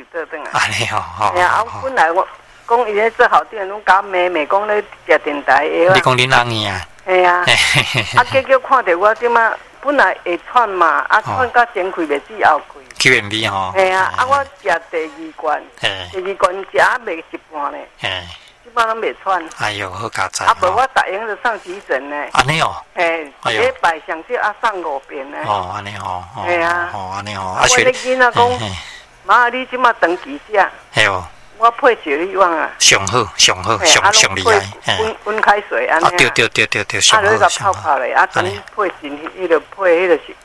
倒转来。 安尼哦，吼。 哎呀，本来我讲伊咧做校长，拢甲妹妹讲咧食电台药啊。 你讲恁翁伊啊？ 哎呀，结果看到我即马本来会喘嘛，喘到前开袂止后开。 QMB 吼。 哎呀，我食第2罐，第2罐食啊未一半咧。即摆拢袂喘。 哎呦，好加载。 无我逐样就上急诊呢。安尼哦。 礼拜上少上5遍呢。 安尼哦。 哎呀。 安尼哦。 我咧囡仔讲，妈，你即马长期食。 系哦。 我配雪利旺啊。上好，上厉害。 温开水安尼。 对。 啊，你个泡咧，等配进迄个配迄个是。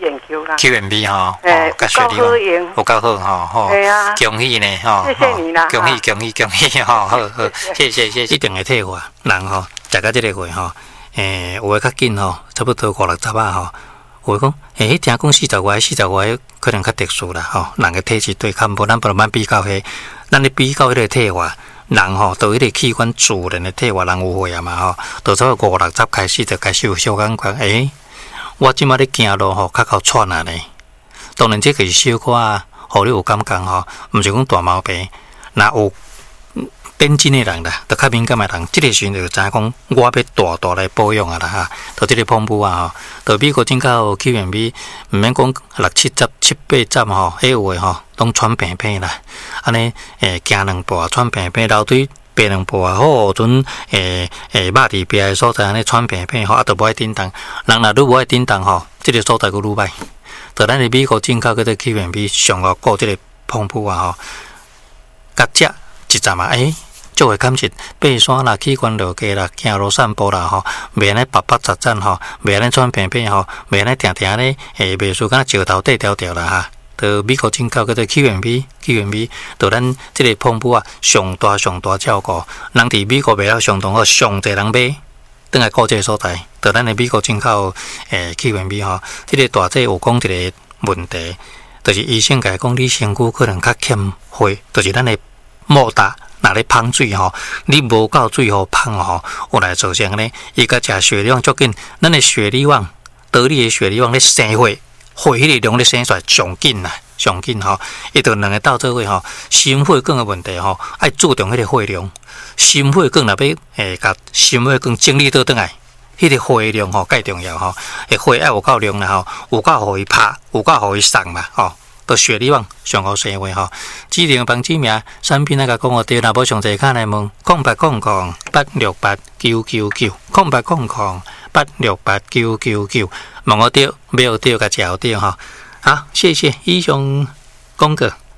QMB 吼， 甲雪利旺有够好吼，恭喜呢吼， 谢谢你啦， 恭喜吼，好，谢谢，一定会退化。人吼，食到这个月吼，有诶较紧吼，差不多50-60啊吼，有讲，听讲40外可能较特殊啦吼，人诶体质对抗无咱不慢比较迄，咱咧比较迄个退化。人吼，到迄个器官自然诶退化人有会啊嘛吼，到差不多50-60开始就开始有小感觉，我即马咧行路吼，较喘啊呢。当然，这个是小可，互你有感觉吼，毋是讲大毛病。若有电症的人啦，就较敏感的人，这个时阵就知影讲，我要大来保养啊啦哈。到这个pom布啊吼，到美国进口 QMB， 毋免讲6-7-8站吼，迄有诶吼，拢喘平平啦。安尼行2步喘平平，流水爬2步啊，好阵肉伫壁诶所在安尼喘平平吼，都无爱叮当。人若愈无爱叮当吼，这个所在佫愈歹。到咱伫美国进口叫做 QMB 上个顾这个pom布啊吼，甲食一站啊，足会感觉爬山啦、器官落架啦、行路散步啦吼，袂安尼白杂杂吼，袂安尼喘平平吼，袂安尼定咧袂输敢石头底条条啦哈。到美国进口叫做 QMB， 到咱这个pom布啊，上大照顾，人伫美国卖了上当好，上侪人买，等来顾这个所在。到咱的美国进口QMB 吼，这个大姐有讲一个问题，就是医生甲伊讲，你身躯可能较欠血，就是咱的毛达。若咧芳水吼，你无够水互芳吼，有来造成呢？伊甲食血量足紧，咱的血力旺，得力的血力旺咧生血，血迄个量咧生出来上紧啦，上紧吼。伊着两个斗做伙吼，心血管的问题吼，爱注重迄个血量。心血管若要甲心血管整理倒转来，迄个血量吼介重要吼，血爱有够量啦吼，有够互伊拍，有够互伊送嘛吼。到血力旺上好生活吼，指定帮指名产品那个讲我对，若无详细看来问0800-868-999，0800-868-999，问我对，没有对，甲食有对吼。好，谢谢以上讲过。